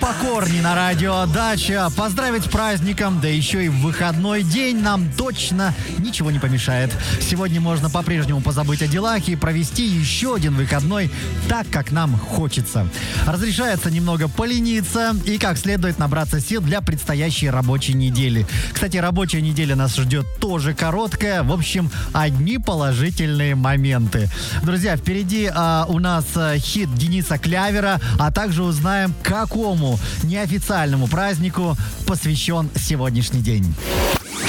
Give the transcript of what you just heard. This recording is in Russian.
Покорни на радио Дача. Поздравить с праздником, да еще и в выходной день нам точно ничего не помешает. Сегодня можно по-прежнему позабыть о делах и провести еще один выходной так, как нам хочется. Разрешается немного полениться и как следует набраться сил для предстоящей рабочей недели. Кстати, рабочая неделя нас ждет тоже короткая. В общем, одни положительные моменты. Друзья, впереди у нас хит Дениса Клявера, а также узнаем, какому неофициальному празднику посвящен сегодняшний день.